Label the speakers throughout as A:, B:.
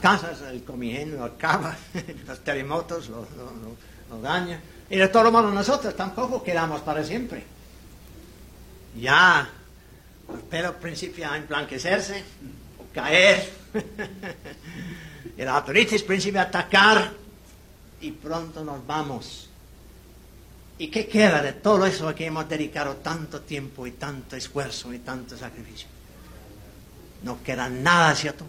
A: casas, el comino lo acaba, los terremotos lo dañan. Y de todo modo nosotros tampoco quedamos para siempre. Ya el pelo principia a emblanquecerse, caer, y la artritis principia a atacar, y pronto nos vamos. ¿Y qué queda de todo eso a que hemos dedicado tanto tiempo y tanto esfuerzo y tanto sacrificio? No queda nada, ¿cierto?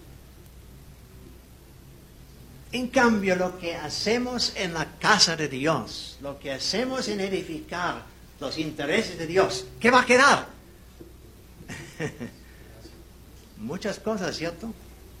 A: En cambio, lo que hacemos en la casa de Dios, lo que hacemos en edificar los intereses de Dios, ¿qué va a quedar? Muchas cosas, ¿cierto?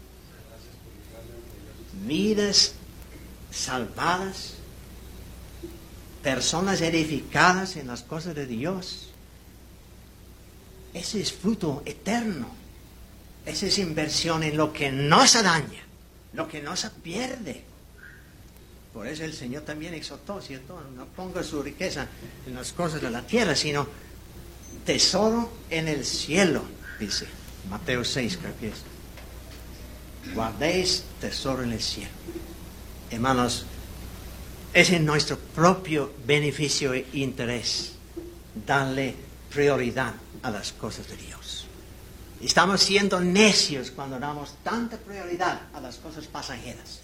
A: Vidas salvadas, personas edificadas en las cosas de Dios. Ese es fruto eterno. Esa es inversión en lo que no se daña, lo que no se pierde. Por eso el Señor también exhortó, ¿cierto? No ponga su riqueza en las cosas de la tierra, sino tesoro en el cielo, dice Mateo 6, creo que es. Guardéis tesoro en el cielo. Hermanos, es en nuestro propio beneficio e interés darle prioridad a las cosas de Dios. Estamos siendo necios cuando damos tanta prioridad a las cosas pasajeras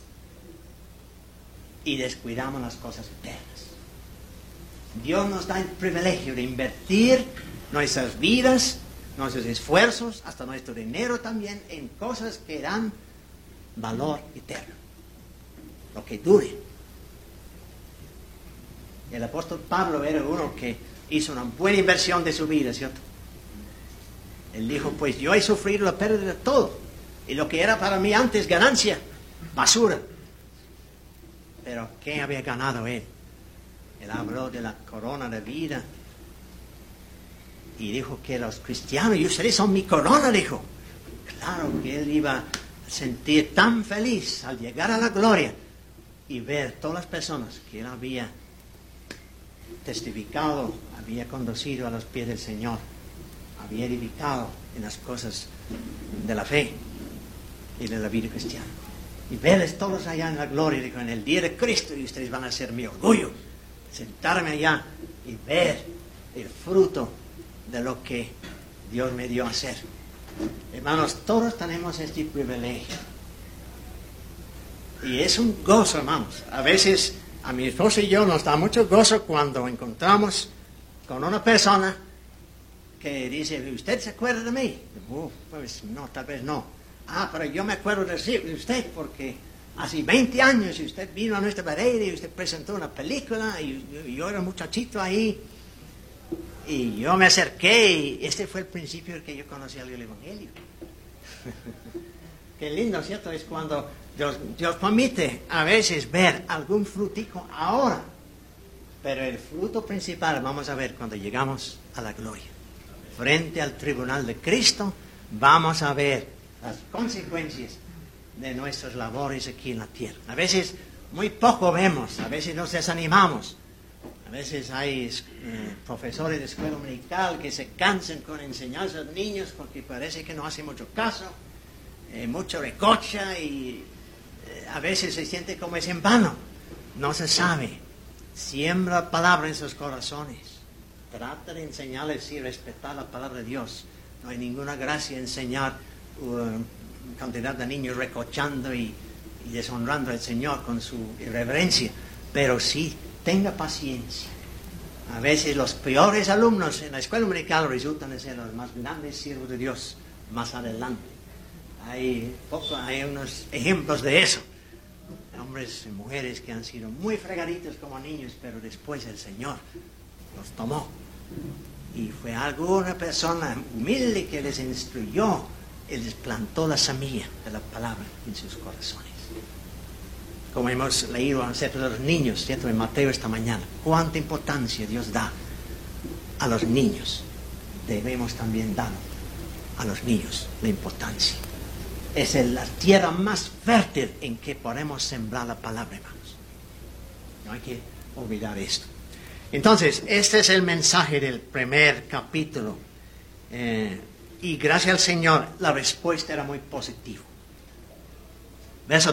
A: y descuidamos las cosas eternas. Dios nos da el privilegio de invertir nuestras vidas, nuestros esfuerzos, hasta nuestro dinero también, en cosas que dan valor eterno, lo que dure. El apóstol Pablo era uno que hizo una buena inversión de su vida, ¿cierto? Él dijo, pues yo he sufrido la pérdida de todo, y lo que era para mí antes ganancia, basura. Pero ¿qué había ganado él? Él habló de la corona de vida, y dijo que los cristianos, y ustedes son mi corona, dijo. Claro que él iba a sentir tan feliz al llegar a la gloria, y ver todas las personas que él había testificado, había conducido a los pies del Señor, había edificado en las cosas de la fe y de la vida cristiana. Y verles todos allá en la gloria, dijo, en el día de Cristo, y ustedes van a ser mi orgullo. Sentarme allá y ver el fruto de lo que Dios me dio a hacer. Hermanos, todos tenemos este privilegio. Y es un gozo, hermanos. A veces a mi esposa y yo nos da mucho gozo cuando encontramos con una persona que dice, ¿usted se acuerda de mí? Pues no, tal vez no. Pero yo me acuerdo de usted porque hace 20 años usted vino a nuestra pared y usted presentó una película y yo era un muchachito ahí y yo me acerqué y este fue el principio en que yo conocí el Evangelio. Qué lindo, ¿cierto? Es cuando Dios permite a veces ver algún frutico ahora, pero el fruto principal vamos a ver cuando llegamos a la gloria. Frente al tribunal de Cristo vamos a ver las consecuencias de nuestras labores aquí en la tierra. A veces muy poco vemos, a veces nos desanimamos, a veces hay profesores de escuela dominical que se cansan con enseñarse a los niños porque parece que no hacen mucho caso, mucho recocha y a veces se siente como es en vano. No se sabe. Siembra palabra en sus corazones. Trata de enseñarles y respetar la palabra de Dios. No hay ninguna gracia en enseñar cantidad de niños recochando y deshonrando al Señor con su irreverencia. Pero sí, tenga paciencia. A veces los peores alumnos en la escuela dominical resultan ser los más grandes siervos de Dios más adelante. Hay unos ejemplos de eso. Hombres y mujeres que han sido muy fregaditos como niños, pero después el Señor los tomó. Y fue alguna persona humilde que les instruyó y les plantó la semilla de la palabra en sus corazones. Como hemos leído acerca de los niños, ¿cierto? En Mateo esta mañana. Cuánta importancia Dios da a los niños. Debemos también dar a los niños la importancia. Es la tierra más fértil en que podemos sembrar la palabra, hermanos. No hay que olvidar esto. Entonces, este es el mensaje del primer capítulo. Y gracias al Señor, la respuesta era muy positiva. Verso